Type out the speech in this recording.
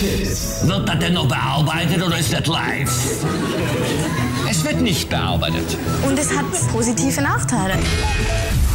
Wird das denn noch bearbeitet oder ist das live? Es wird nicht bearbeitet. Und es hat positive Nachteile.